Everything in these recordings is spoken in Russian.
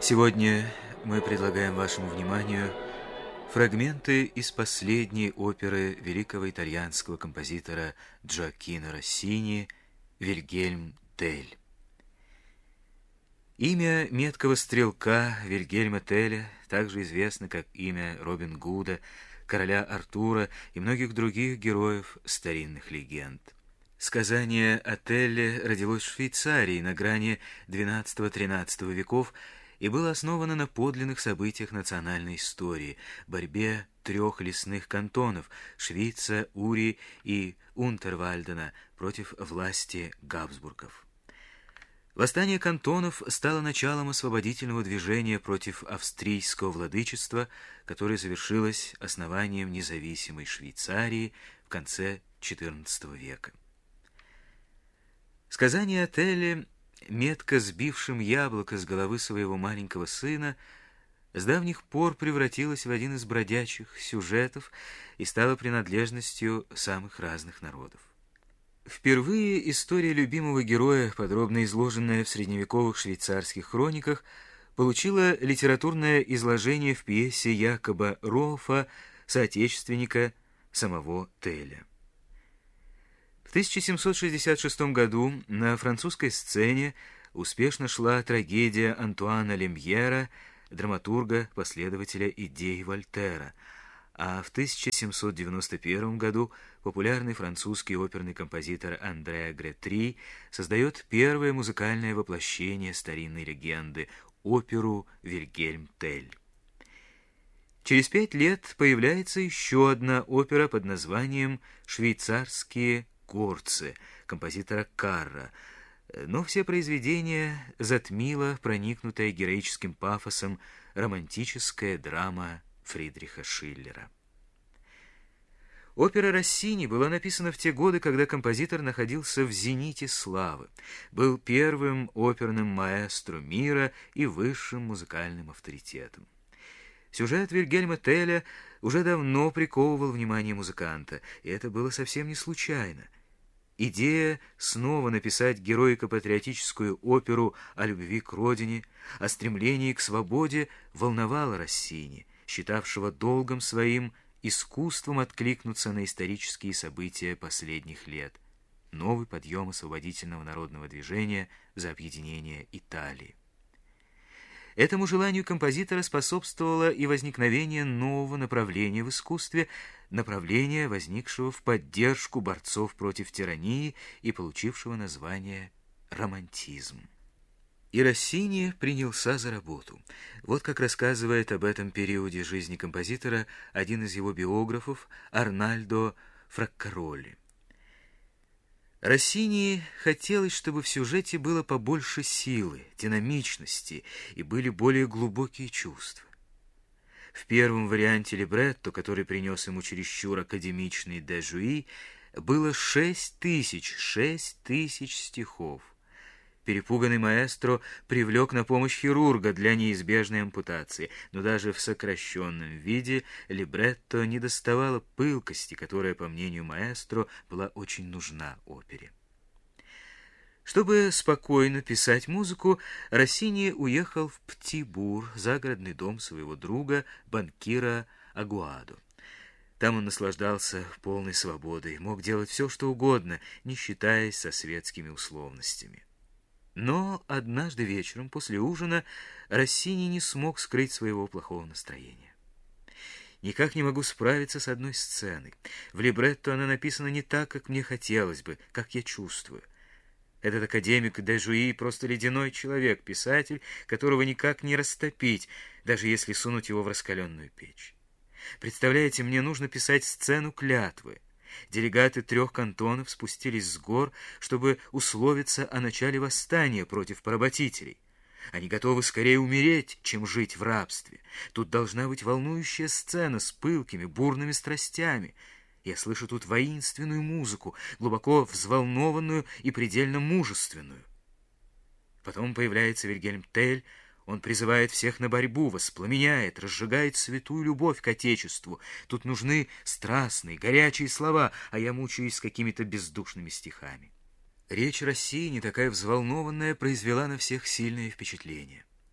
Сегодня мы предлагаем вашему вниманию фрагменты из последней оперы великого итальянского композитора Джоаккино Россини «Вильгельм Тель». Имя меткого стрелка Вильгельма Теля также известно как имя Робин Гуда, короля Артура и многих других героев старинных легенд. Сказание о Телле родилось в Швейцарии на грани XII-XIII веков и было основано на подлинных событиях национальной истории, борьбе трех лесных кантонов – Швейца, Ури и Унтервальдена против власти Габсбургов. Восстание кантонов стало началом освободительного движения против австрийского владычества, которое завершилось основанием независимой Швейцарии в конце XIV века. Сказание о Телле, метко сбившем яблоко с головы своего маленького сына, с давних пор превратилось в один из бродячих сюжетов и стало принадлежностью самых разных народов. Впервые история любимого героя, подробно изложенная в средневековых швейцарских хрониках, получила литературное изложение в пьесе Якоба Рофа, соотечественника самого Телля. В 1766 году на французской сцене успешно шла трагедия Антуана Лемьера, драматурга, последователя идей Вольтера, а в 1791 году популярный французский оперный композитор Андре Гретри создает первое музыкальное воплощение старинной легенды – оперу «Вильгельм Тель». Через 5 лет появляется еще одна опера под названием «Швейцарские горцы» композитора Карра, но все произведения затмила проникнутая героическим пафосом романтическая драма Фридриха Шиллера. Опера Россини была написана в те годы, когда композитор находился в зените славы, был первым оперным маэстро мира и высшим музыкальным авторитетом. Сюжет Вильгельма Теля уже давно приковывал внимание музыканта, и это было совсем не случайно. Идея снова написать героико-патриотическую оперу о любви к родине, о стремлении к свободе волновала Россини, считавшего долгом своим искусством откликнуться на исторические события последних лет, новый подъем освободительного народного движения за объединение Италии. Этому желанию композитора способствовало и возникновение нового направления в искусстве, направления, возникшего в поддержку борцов против тирании и получившего название романтизм. И Россини принялся за работу. Вот как рассказывает об этом периоде жизни композитора один из его биографов, Арнальдо Фраккаролли. Россини хотелось, чтобы в сюжете было побольше силы, динамичности и были более глубокие чувства. В первом варианте либретто, который принес ему чересчур академичный де Жуи, было 6000 стихов. Перепуганный маэстро привлек на помощь хирурга для неизбежной ампутации, но даже в сокращенном виде либретто не доставало пылкости, которая, по мнению маэстро, была очень нужна опере. Чтобы спокойно писать музыку, Россини уехал в Птибур, загородный дом своего друга, банкира Агуадо. Там он наслаждался полной свободой, мог делать все, что угодно, не считаясь со светскими условностями. Но однажды вечером после ужина Россини не смог скрыть своего плохого настроения. «Никак не могу справиться с одной сценой. В либретто она написана не так, как мне хотелось бы, как я чувствую. Этот академик де Жуи просто ледяной человек, писатель, которого никак не растопить, даже если сунуть его в раскаленную печь. Представляете, мне нужно писать сцену клятвы. Делегаты 3 кантонов спустились с гор, чтобы условиться о начале восстания против поработителей. Они готовы скорее умереть, чем жить в рабстве. Тут должна быть волнующая сцена с пылкими, бурными страстями. Я слышу тут воинственную музыку, глубоко взволнованную и предельно мужественную. Потом появляется Вильгельм Тель. Он призывает всех на борьбу, воспламеняет, разжигает святую любовь к Отечеству. Тут нужны страстные, горячие слова, а я мучаюсь с какими-то бездушными стихами. Речь Россини, такая взволнованная, произвела на всех сильное впечатление.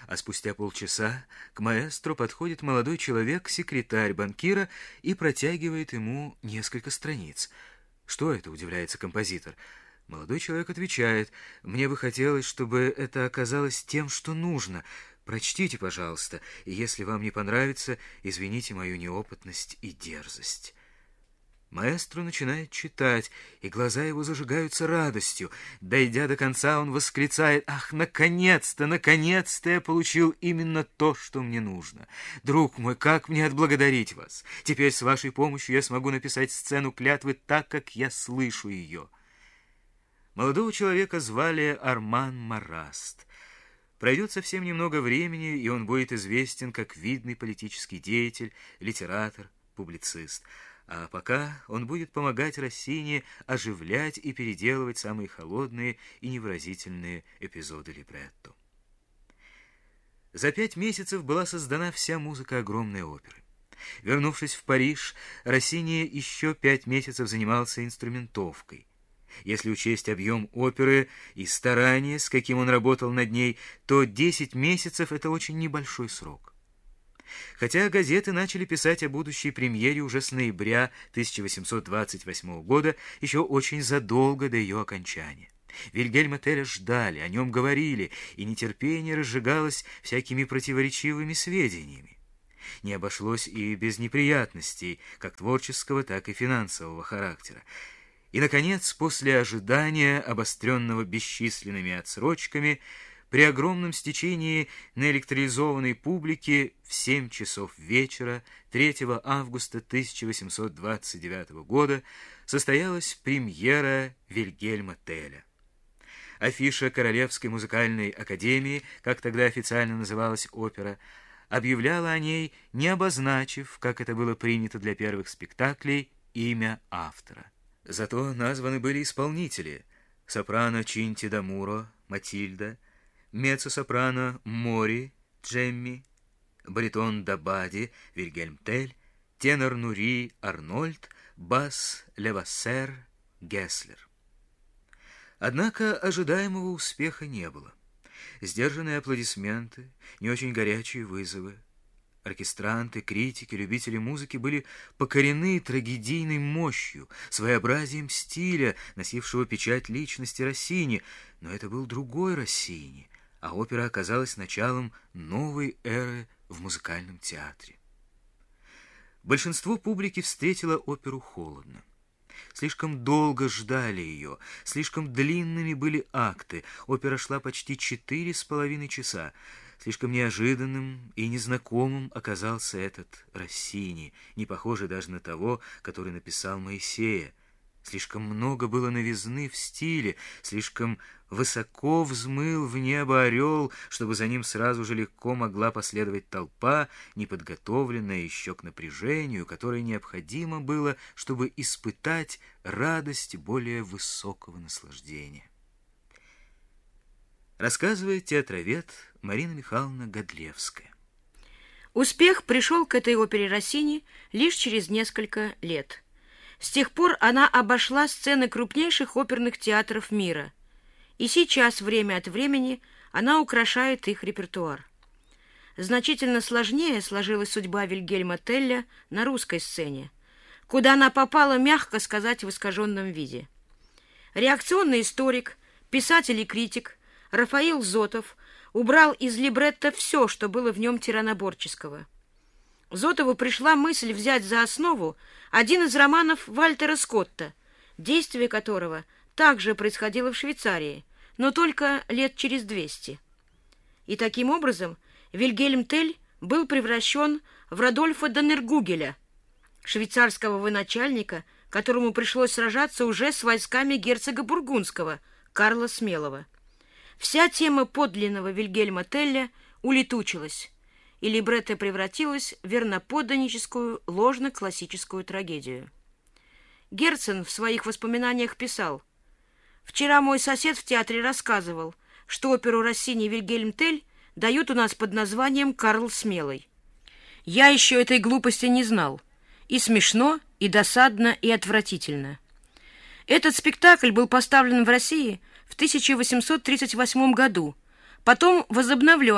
А спустя полчаса к маэстро подходит молодой человек, секретарь банкира, и протягивает ему несколько страниц. «Что это?» — удивляется композитор. Молодой человек отвечает: «Мне бы хотелось, чтобы это оказалось тем, что нужно. Прочтите, пожалуйста, и если вам не понравится, извините мою неопытность и дерзость». Маэстро начинает читать, и глаза его зажигаются радостью. Дойдя до конца, он восклицает: «Ах, наконец-то, наконец-то я получил именно то, что мне нужно! Друг мой, как мне отблагодарить вас? Теперь с вашей помощью я смогу написать сцену клятвы так, как я слышу ее». Молодого человека звали Арман Мараст. Пройдет совсем немного времени, и он будет известен как видный политический деятель, литератор, публицист. А пока он будет помогать Россини оживлять и переделывать самые холодные и невыразительные эпизоды либретто. За 5 месяцев была создана вся музыка огромной оперы. Вернувшись в Париж, Россини еще 5 месяцев занимался инструментовкой. Если учесть объем оперы и старание, с каким он работал над ней, то 10 месяцев — это очень небольшой срок. Хотя газеты начали писать о будущей премьере уже с ноября 1828 года, еще очень задолго до ее окончания. Вильгельма Теля ждали, о нем говорили, и нетерпение разжигалось всякими противоречивыми сведениями. Не обошлось и без неприятностей, как творческого, так и финансового характера. И, наконец, после ожидания, обостренного бесчисленными отсрочками, при огромном стечении наэлектризованной публики в 7 часов вечера 3 августа 1829 года состоялась премьера Вильгельма Теля. Афиша Королевской музыкальной академии, как тогда официально называлась опера, объявляла о ней, не обозначив, как это было принято для первых спектаклей, имя автора. Зато названы были исполнители: сопрано Чинти да Муро, Матильда, меццо-сопрано Мори, Джемми, баритон Дабади, Вильгельм Тель, тенор Нури, Арнольд, бас Левассер, Гесслер. Однако ожидаемого успеха не было. Сдержанные аплодисменты, не очень горячие вызовы. Оркестранты, критики, любители музыки были покорены трагедийной мощью, своеобразием стиля, носившего печать личности Россини, но это был другой Россини, а опера оказалась началом новой эры в музыкальном театре. Большинство публики встретило оперу холодно. Слишком долго ждали ее, слишком длинными были акты, опера шла почти 4,5 часа. Слишком неожиданным и незнакомым оказался этот Россини, не похожий даже на того, который написал Моисея. Слишком много было новизны в стиле, слишком высоко взмыл в небо орел, чтобы за ним сразу же легко могла последовать толпа, неподготовленная еще к напряжению, которое необходимо было, чтобы испытать радость более высокого наслаждения. Рассказывает театровед Марина Михайловна Годлевская. Успех пришел к этой опере Россини лишь через несколько лет. С тех пор она обошла сцены крупнейших оперных театров мира, и сейчас время от времени она украшает их репертуар. Значительно сложнее сложилась судьба Вильгельма Телля на русской сцене, куда она попала, мягко сказать, в искаженном виде. Реакционный историк, писатель и критик Рафаил Зотов убрал из либретто все, что было в нем тираноборческого. Зотову пришла мысль взять за основу один из романов Вальтера Скотта, действие которого также происходило в Швейцарии, но только лет через 200. И таким образом Вильгельм Тель был превращен в Радольфа Даннергугеля, швейцарского военачальника, которому пришлось сражаться уже с войсками герцога Бургундского Карла Смелого. Вся тема подлинного Вильгельма Телля улетучилась, и либретто превратилась в верноподданническую, ложно-классическую трагедию. Герцен в своих воспоминаниях писал: «Вчера мой сосед в театре рассказывал, что оперу Россини «Вильгельм Тель» дают у нас под названием «Карл Смелый». Я еще этой глупости не знал. И смешно, и досадно, и отвратительно. Этот спектакль был поставлен в России в 1838 году, потом возобновлен в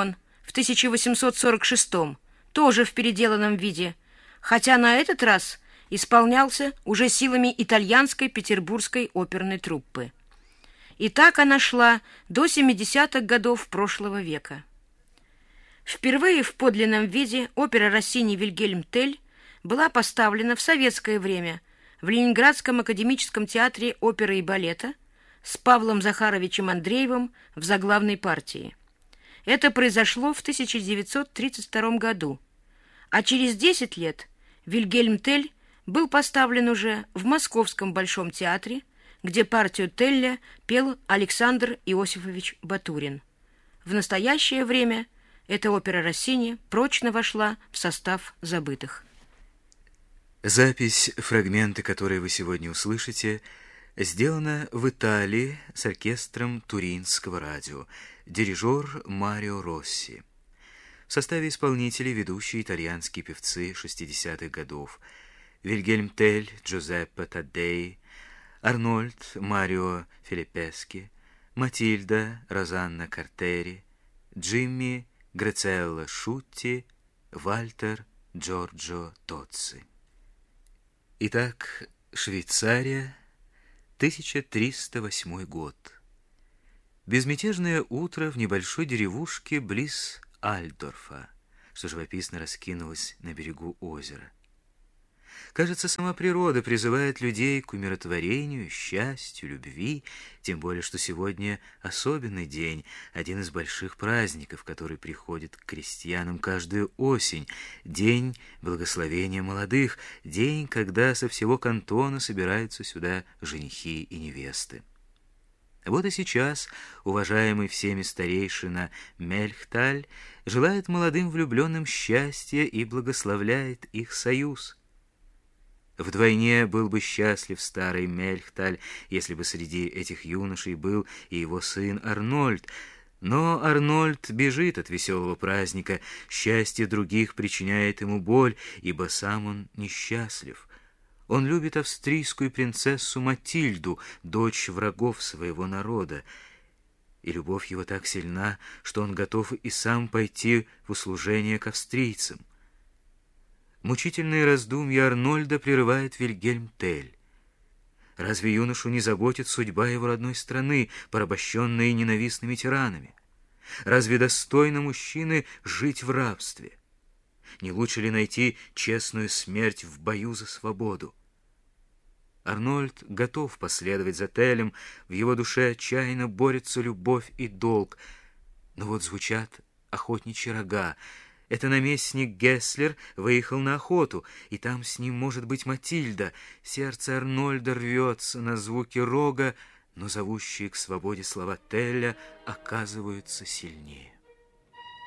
в 1846, тоже в переделанном виде, хотя на этот раз исполнялся уже силами итальянской петербургской оперной труппы. И так она шла до 70-х годов прошлого века. Впервые в подлинном виде опера Россини «Вильгельм Тель» была поставлена в советское время в Ленинградском академическом театре оперы и балета с Павлом Захаровичем Андреевым в заглавной партии. Это произошло в 1932 году, а через 10 лет «Вильгельм Тель» был поставлен уже в Московском Большом театре, где партию Телля пел Александр Иосифович Батурин. В настоящее время эта опера Россини прочно вошла в состав забытых. Запись, фрагменты, которые вы сегодня услышите, сделана в Италии с оркестром Туринского радио, дирижер Марио Росси. В составе исполнителей ведущие итальянские певцы 60-х годов: Вильгельм Тель, Джузеппе Таддей, Арнольд Марио Филиппески, Матильда Розанна Картери, Джимми Грацелло Шутти, Вальтер Джорджо Тоцци. Итак, Швейцария, 1308 год. Безмятежное утро в небольшой деревушке близ Альдорфа, что живописно раскинулось на берегу озера. Кажется, сама природа призывает людей к умиротворению, счастью, любви, тем более, что сегодня особенный день, один из больших праздников, который приходит к крестьянам каждую осень, день благословения молодых, день, когда со всего кантона собираются сюда женихи и невесты. Вот и сейчас уважаемый всеми старейшина Мельхталь желает молодым влюбленным счастья и благословляет их союз. Вдвойне был бы счастлив старый Мельхталь, если бы среди этих юношей был и его сын Арнольд. Но Арнольд бежит от веселого праздника, счастье других причиняет ему боль, ибо сам он несчастлив. Он любит австрийскую принцессу Матильду, дочь врагов своего народа, и любовь его так сильна, что он готов и сам пойти в услужение к австрийцам. Мучительные раздумья Арнольда прерывает Вильгельм Тель. Разве юношу не заботит судьба его родной страны, порабощенной ненавистными тиранами? Разве достойно мужчины жить в рабстве? Не лучше ли найти честную смерть в бою за свободу? Арнольд готов последовать за Телем, в его душе отчаянно борются любовь и долг. Но вот звучат охотничьи рога. Это наместник Гесслер выехал на охоту, и там с ним может быть Матильда. Сердце Арнольда рвется на звуки рога, но зовущие к свободе слова Теля оказываются сильнее.